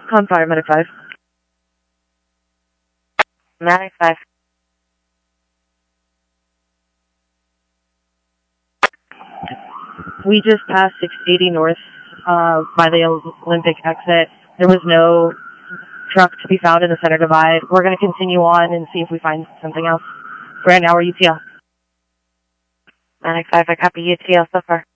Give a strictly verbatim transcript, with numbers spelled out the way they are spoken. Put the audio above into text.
Com five, Medic five. Medic five. We just passed six eighty north uh, by the Olympic exit. There was no truck to be found in the center divide. We're going to continue on and see if we find something else. Right now we're U T L. Medic five, I copy U T L so far.